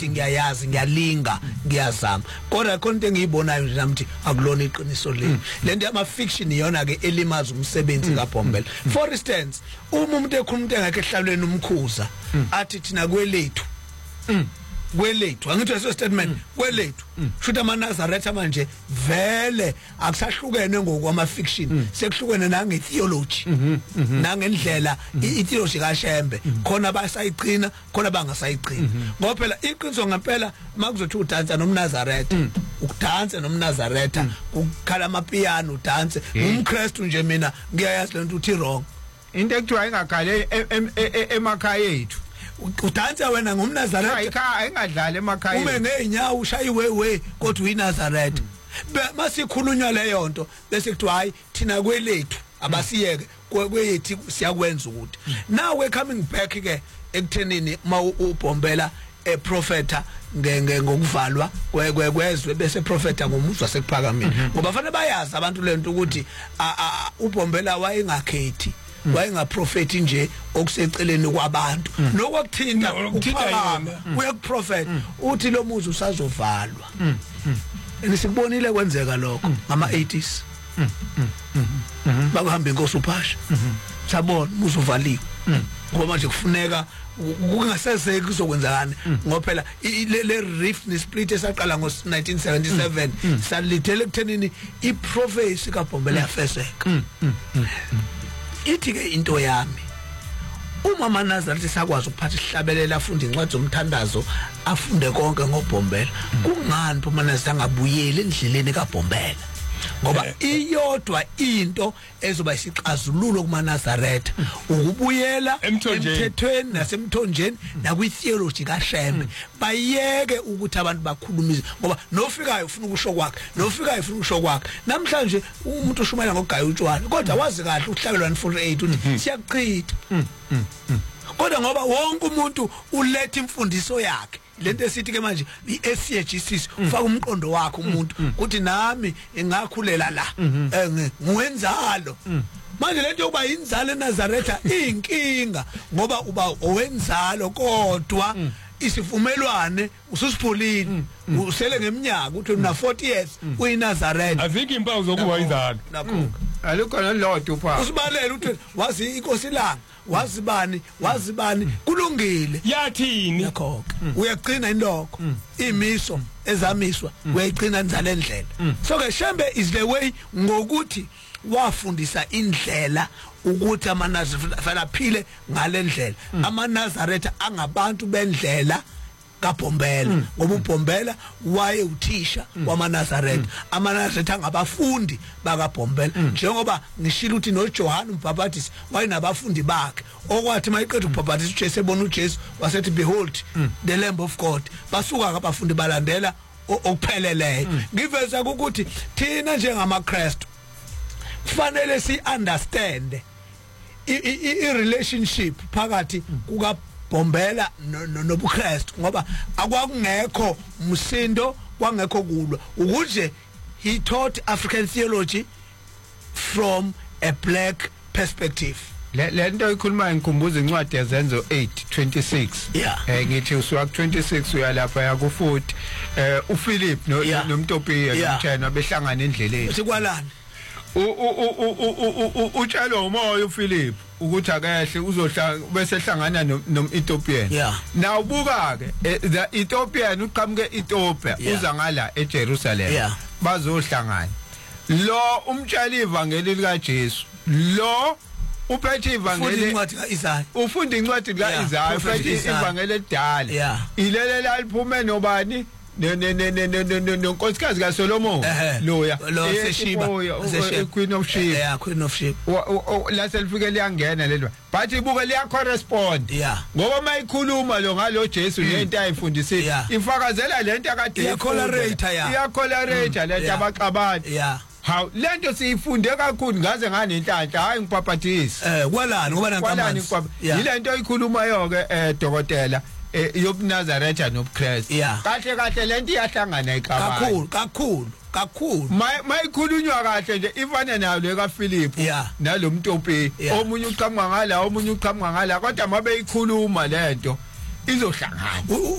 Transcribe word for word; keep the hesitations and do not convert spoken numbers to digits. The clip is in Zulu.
ngiyayazi ngiyalinga ngiyazama kodwa khona into engiyibonayo nje namthi akulona iqiniso le lento yama fiction iyona ke elimaza umsebenzi kaBombela. For instance uma umuntu ekhuluma into engakho ehlalweni umkhuza athi thina kwelethu kwelethu angithi leso statement kwelethu shothi ama Nazareth manje vele akusahlukene ngokwama fiction sekuhlukene nange theology nangendlela itheology kaShembe khona basayiqina khona bangasayiqina ngoba phela iqiniso ngempela makuzothi udansa nomNazareth ukudansa nomNazareth ukukhala amapiano udanse umKristu nje mina ngiyayazi lento uthi wrong into ekuthiwa ingakhale emakhaya ethu udansa wena ngomNazareth ekhaya ayingadlali emakhaya ube ngeenyawo ushayiwe we kodwa uyiNazareth masikhulunywa leyo nto bese kuthiwa hayi thina kwelethu abasiyeke kweyethi siyakwenza ukuthi now we coming back ke ekuthenini ma uBombela e prophetha ngenge ngokuvalwa kwezwe bese prophetha ngomuzwa sekuphakamile ngoba fanele bayazi abantu lento ukuthi uBombela wayengakhethi wayengaprofeti nje okuseceleni kwabantu nokwakuthinta ukuphakama uyakuprofet uthi lo muzi usazovalwa enisibonile kwenzeka lokho ngama eighties bakuhamba inkosi uPhasha sabona muzi uvaliwe ngoba manje kufuneka kungasezeki kuzokwenzakana ngoba phela le rift ne split esaqala ngo nineteen seventy-seven salithele kuthenini iprofesi kaBombela yafeseka ithi ke into yami uma amaNazareth sakwazi ukuphatha isihlabelela afunde incwadi zomthandazo afunde konke ngoBombela kungani amaNazareth angabuyeli endleleni kaBombela ngoba iyodwa into ezoba isixazululo kumaNazareth ukubuyela emthethweni nasemthonjeni nakwitheology kaShembe bayeke ukuthi abantu bakhulumise ngoba nofikayo ufuna ukusho kwakhe nofikayo ufuna ukusho kwakhe namhlanje umuntu ushumayela ngogaya utshwala kodwa wazi kahle uhlabelwana forty-eight uthi siyakuchitha kodwa ngoba wonke umuntu uletha imfundiso yakhe lento esithi ke manje i-exegesis ufaka umqondo wakhe umuntu ukuthi nami engakhulela la ngiwenzalo manje lento yokuba inzalo eNazareth inkinga ngoba uba owenzalo kodwa isivumelwane ususipholini usele ngeminyaka uthi una forty years uyiNazareth azikho impawu zokuba inzalo nakho alukho nalodwa upha usibalela uthi wazi inkosi langa wazibani wazibani kulungile yathini yakho uyaqina indokho imiso ezamiswa uyaqina nzale ndlela so ke Shembe is the way ngokuthi wafundisa indlela ukuthi amaNazareth aphile ngalendlela amaNazareth angabantu bendlela kaBombela ngoba uBombela waye uthisha wamaNazareth amaNazareth angabafundi bakaBombela njengoba ngishilo uthi noJohn uMbhaphatisi wayenabafundi bakhe okwathi mayiqedwe uMbhaphatisi uJesu ebona uJesu wasethi behold the Lamb of God basuka abafundi balandela okupheleleyo ngiveza ukuthi thina njengamaKristu kufanele si understand i relationship phakathi kuka Bombela nobuKristu ngoba akwakungekho umsindo kwangekho kulwa ukuthi he taught African theology from a black perspective le lento ikhuluma ngikhumbuza incwadi yazenzo eight twenty-six eh ngithi usuka ku twenty-six uyalapha yaku forty eh uPhilip nomtopiya nomthena behlangana endleleni sikwalana utshalo umoya uPhilip ukuthi akahle uzohlanga bese hlangana nomEthiopian na ubuka ke the Ethiopian uqhamuke Ethiopia uza ngala eJerusalem bazohlangana lo umtshali ivangeli lika Jesu lo uphethe ivangeli incwadi kaIsaya ufunda incwadi kaIsaya uphethe ivangeli edala ilele laliphume nobani ne ne ne ne ne ne nonkosikazi kaSolomon loya lo seshiba Queen of Sheba yeah Queen of Sheba la selifike liyangena lelo but ibuke liya correspond ngoba mayikhuluma lo ngalo Jesu lento ayifundisile ifakazela lento akade iyacollerator ya iyacollerator lento abaqabani how lento siyifunde kakhulu ngaze nganenhlanhla hayi ngipaphathisi eh kwalani ngoba nankamanzi yilento ikhuluma yonke eh dokotela yobuNazareth nobuKristu kahle kahle lento iyahlangana eqabani kakhulu kakhulu kakhulu mayikhulunywa kahle nje ifana nayo le kaPhilip nalomtopi omunye uqhamuka ngala omunye uqhamuka ngala kodwa mabe ikhuluma lento izohlangana